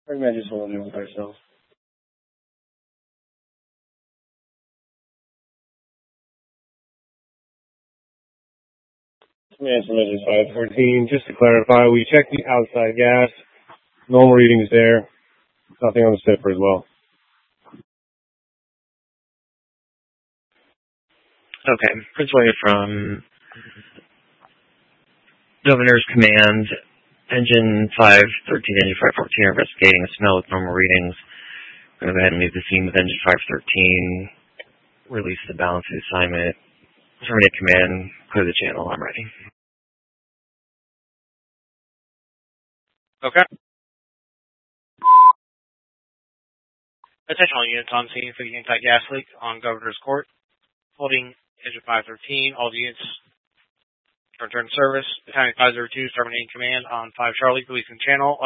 Pretty much just holding with ourselves. Command submission 514. Just to clarify, we checked the outside gas. Normal readings there. Nothing on the sipper as well. Okay. Prince William from Governor's Command. Engine 513, engine 514 are investigating a smell with normal readings. We're going to go ahead and leave the scene with engine 513. Release the balance of the assignment. Terminate command. Clear the channel. I'm ready. Okay. Attention all units on scene for the anti-gas leak on Governor's Court. Holding engine 513. All units return to service. Battalion 502 terminating command on 5 Charlie, releasing channel.